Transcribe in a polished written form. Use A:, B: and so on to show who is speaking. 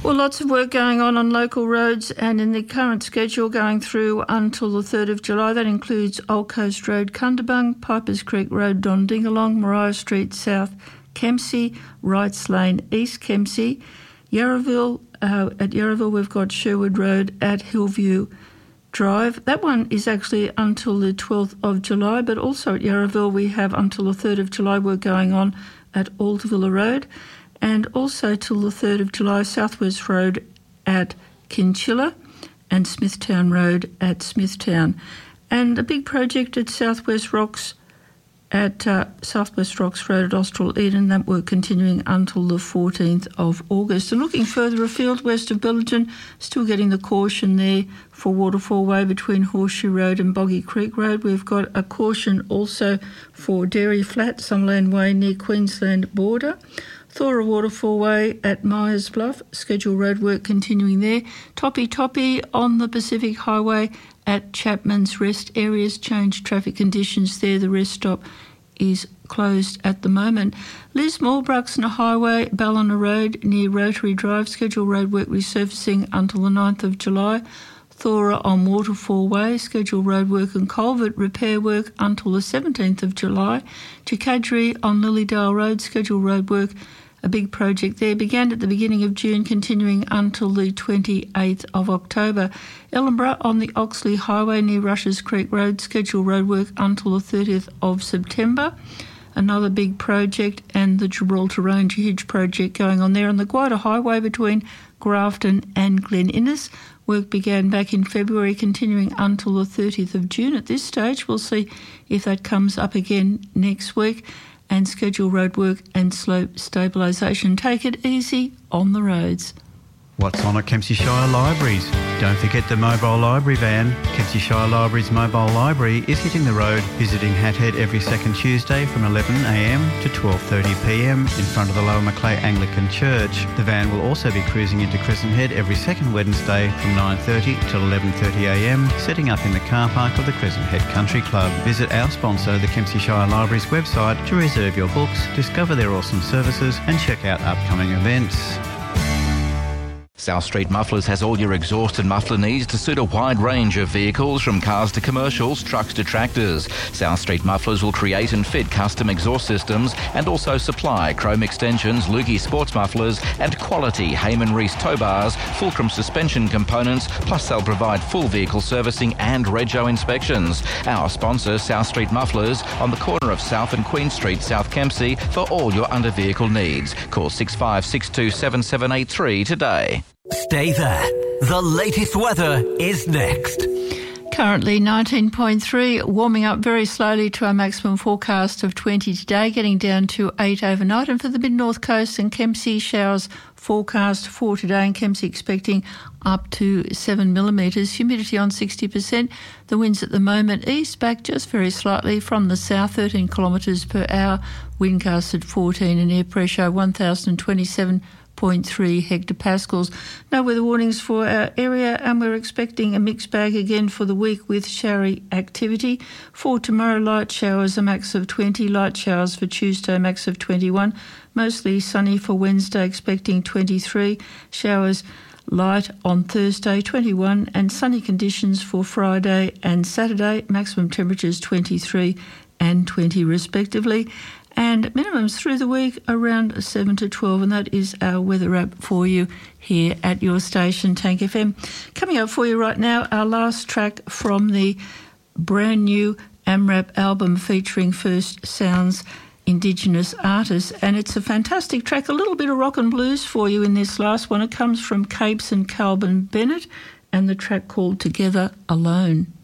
A: Well, lots of work going on local roads, and in the current schedule going through until the 3rd of July. That includes Old Coast Road, Cundabung, Pipers Creek Road, Dondingalong, Maria Street South, Kempsey, Wrights Lane, East Kempsey, Yarraville. At Yarraville, we've got Sherwood Road at Hillview Drive. That one is actually until the 12th of July, but also at Yarraville we have until the 3rd of July work going on at Aldevilla Road, and also till the 3rd of July, Southwest Road at Kinchilla and Smithtown Road at Smithtown. And a big project at Southwest Rocks Road at Austral Eden, that work continuing until the 14th of August. And looking further afield, west of Billigen, still getting the caution there for Waterfall Way between Horseshoe Road and Boggy Creek Road. We've got a caution also for Dairy Flat, Summerland Way near Queensland border. Thora Waterfall Way at Myers Bluff, scheduled road work continuing there. Toppy on the Pacific Highway at Chapman's Rest areas, changed traffic conditions there. The rest stop is closed at the moment. Lismore, Bruxner Highway, Ballina Road near Rotary Drive, scheduled road work resurfacing until the 9th of July. Thora on Waterfall Way, scheduled road work and culvert repair work until the 17th of July. Chikadri on Lilydale Road, scheduled road work. A big project there began at the beginning of June, continuing until the 28th of October. Ellenborough on the Oxley Highway near Rushes Creek Road, scheduled road work until the 30th of September. Another big project, and the Gibraltar Range Huge project going on there on the Guida Highway between Grafton and Glen Innes. Work began back in February, continuing until the 30th of June. At this stage, we'll see if that comes up again next week. And schedule road work and slope stabilisation. Take it easy on the roads.
B: What's on at Kempsey Shire Libraries? Don't forget the mobile library van. Kempsey Shire Libraries mobile library is hitting the road, visiting Hathead every second Tuesday from 11am to 12:30pm in front of the Lower Macleay Anglican Church. The van will also be cruising into Crescent Head every second Wednesday from 9:30 till 11:30am, setting up in the car park of the Crescent Head Country Club. Visit our sponsor, the Kempsey Shire Libraries website, to reserve your books, discover their awesome services and check out upcoming events.
C: South Street Mufflers has all your exhaust and muffler needs to suit a wide range of vehicles, from cars to commercials, trucks to tractors. South Street Mufflers will create and fit custom exhaust systems and also supply chrome extensions, Lukey sports mufflers and quality Heyman Reese tow bars, Fulcrum suspension components, plus they'll provide full vehicle servicing and rego inspections. Our sponsor, South Street Mufflers, on the corner of South and Queen Street, South Kempsey, for all your under-vehicle needs. Call 6562 7783 today.
D: Stay there. The latest weather is next.
A: Currently 19.3, warming up very slowly to our maximum forecast of 20 today, getting down to 8 overnight. And for the mid-north coast and Kempsey, showers forecast for today, and Kempsey expecting up to 7 millimetres. Humidity on 60%. The winds at the moment east, back just very slightly from the south, 13 kilometres per hour. Wind gusts at 14 and air pressure 1,027 0.3 hectopascals. No weather warnings for our area, and we're expecting a mixed bag again for the week with showery activity. For tomorrow, light showers, a max of 20. Light showers for Tuesday, max of 21. Mostly sunny for Wednesday, expecting 23. Showers light on Thursday, 21. And sunny conditions for Friday and Saturday, maximum temperatures 23 and 20 respectively. And minimums through the week around 7 to 12, and that is our weather app for you here at your station, Tank FM. Coming up for you right now, our last track from the brand new AMRAP album featuring First Sounds Indigenous artists, and it's a fantastic track, a little bit of rock and blues for you in this last one. It comes from Capes and Calvin Bennett, and the track called Together Alone.